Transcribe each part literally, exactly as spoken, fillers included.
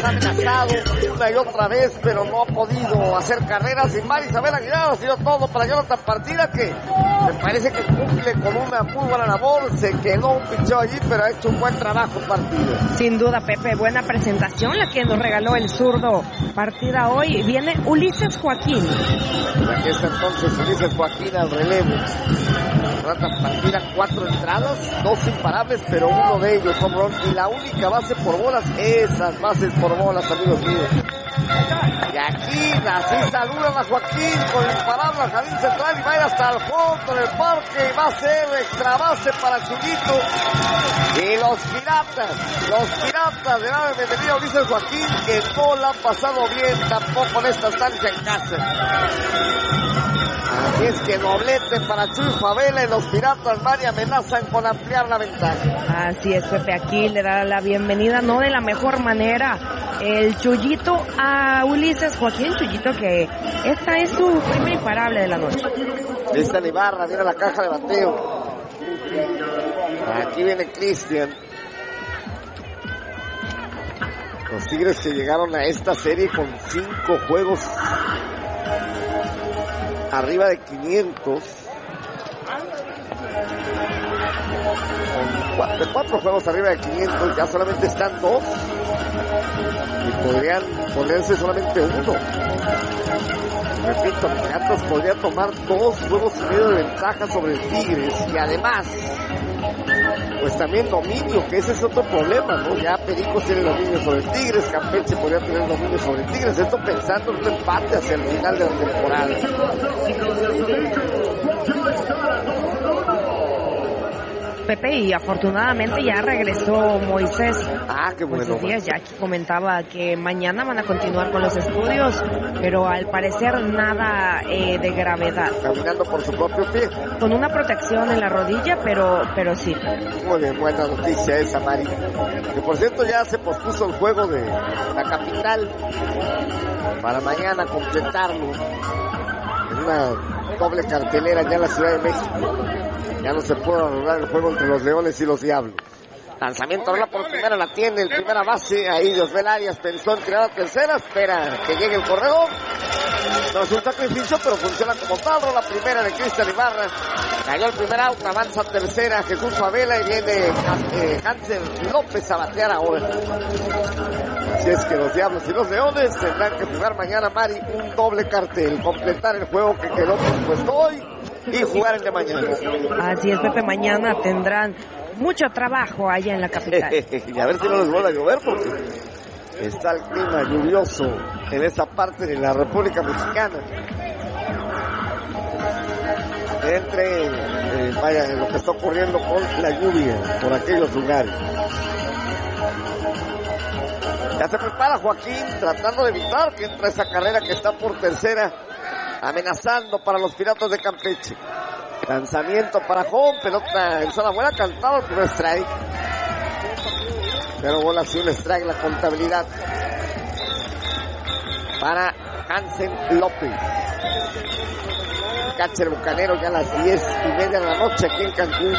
ha amenazado una y otra vez, pero no ha podido hacer carreras. Y Mari Isabel Aguilar ha sido todo para Jonathan Partida, que me parece que cumple con una muy buena labor. Se quedó un picheo allí, pero ha hecho un buen trabajo Partida. Sin duda, Pepe, buena presentación la que nos regaló el zurdo Partida hoy. Viene Ulises Joaquín. Y aquí está entonces Ulises Joaquín al relevo. Jonathan Partida, cuatro entradas, dos imparables, pero uno de ellos home run. Y la única base por bolas, esas bases por bolas, amigos míos. Y aquí así saludan a Joaquín con imparable al jardín central y va a ir hasta el fondo del parque y va a ser extra base para Chuyito. Y los piratas, los piratas le dan bienvenida a Ulises Joaquín, que no la han pasado bien tampoco en esta estancia en casa. Así es que doblete para Chuy Favela y los piratas Mari amenazan con ampliar la ventaja. Así es, Pepe, aquí le da la bienvenida, no de la mejor manera, el Chuyito a Ulises Joaquín. Chuyito, que esta es su primer imparable de la noche. Cristian Ibarra viene a la caja de bateo. Aquí viene Cristian. Los Tigres que llegaron a esta serie con cinco juegos arriba de quinientos. Con cuatro, cuatro juegos arriba de quinientos, ya solamente están dos. Y podrían ponerse solamente uno. Repito, Piratas podría tomar dos juegos y medio de ventaja sobre el Tigres. Y además, pues también dominio, que ese es otro problema, ¿no? Ya Pericos tiene dominio sobre el Tigres, Campeche podría tener dominio sobre el Tigres. Esto pensando en un empate hacia el final de la temporada. Pepe, y afortunadamente ya regresó Moisés. Ah, qué bueno. Pues días, ya que comentaba que mañana van a continuar con los estudios, pero al parecer nada eh, de gravedad. Caminando por su propio pie. Con una protección en la rodilla, pero, pero sí. Muy bien, buena noticia esa, Mari. Que por cierto ya se pospuso el juego de la capital para mañana completarlo en una doble cartelera ya en la Ciudad de México. Ya no se puede arreglar el juego entre los Leones y los Diablos. Lanzamiento ahora por primera, la tiene en primera base. Ahí Josbel Arias pensó en tirar a tercera. Espera que llegue el corredor. No es un sacrificio, pero funciona como tal. La primera de Cristian Ibarra. Cayó el primer out, avanza a tercera Jesús Favela y viene eh, Hansen López a batear ahora. Así es que los Diablos y los Leones tendrán que jugar mañana, Mari, un doble cartel. Completar el juego que quedó pospuesto hoy y jugar el de mañana. Así es, Pepe, mañana tendrán mucho trabajo allá en la capital. Y a ver si no les vuelve a llover, porque está el clima lluvioso en esta parte de la República Mexicana. Entre, eh, vaya, lo que está ocurriendo con la lluvia por aquellos lugares. Ya se prepara Joaquín, tratando de evitar que entre esa carrera que está por tercera, amenazando para los Piratas de Campeche. Lanzamiento para home, pelota en zona buena, cantado el primer strike. Pero bola sin strike la contabilidad para Hansen López. Catcher bucanero ya a las diez y media de la noche aquí en Cancún.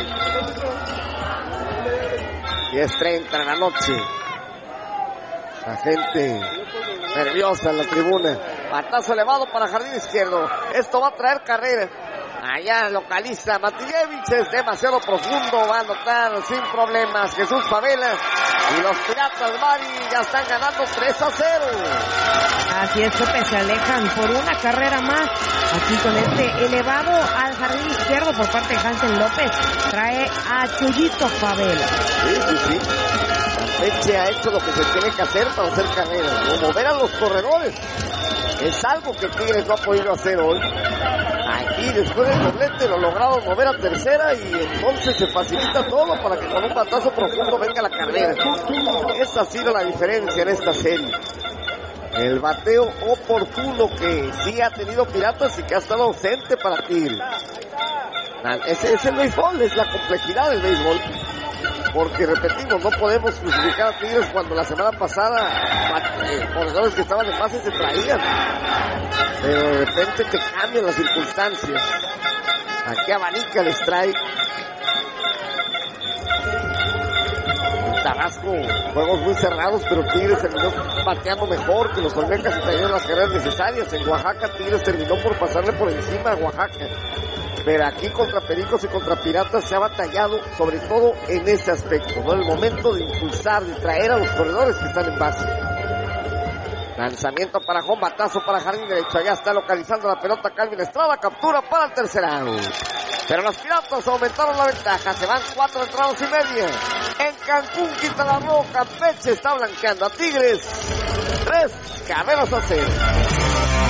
diez treinta de la noche. La gente nerviosa en la tribuna. Batazo elevado para jardín izquierdo. Esto va a traer carrera. Allá localiza Matillevich, es demasiado profundo, va a anotar sin problemas Jesús Favela. Y los Piratas, Mari, ya están ganando tres a cero. Así es, Pepe, se alejan por una carrera más. Aquí con este elevado al jardín izquierdo por parte de Hansen López. Trae a Chuyito Favela. Sí, sí, sí. Campeche ha hecho lo que se tiene que hacer para hacer carrera, ¿no? Mover a los corredores. Es algo que Tigres no ha podido hacer hoy. Aquí después del doblete lo lograron mover a tercera y entonces se facilita todo para que con un batazo profundo venga la carrera. Esa ha sido la diferencia en esta serie. El bateo oportuno que sí ha tenido Piratas y que ha estado ausente para Tigres. Ese es el béisbol, es la complejidad del béisbol. Porque repetimos, no podemos justificar a Tigres cuando la semana pasada eh, corredores que estaban en base se traían. Pero de repente te cambian las circunstancias. Aquí abanica el strike. Tabasco, juegos muy cerrados, pero Tigres terminó bateando mejor que los Olmecas y trajeron las carreras necesarias. En Oaxaca, Tigres terminó por pasarle por encima a Oaxaca. Pero aquí contra Pericos y contra Piratas se ha batallado, sobre todo en ese aspecto, ¿no? El momento de impulsar, de traer a los corredores que están en base. Lanzamiento para Juan, batazo para Jardín derecho. Allá está localizando la pelota Calvin Estrada, captura para el tercer out. Pero los Piratas aumentaron la ventaja, se van cuatro entradas y media. En Cancún, Quintana Roo, Campeche está blanqueando a Tigres. Tres carreras a cero.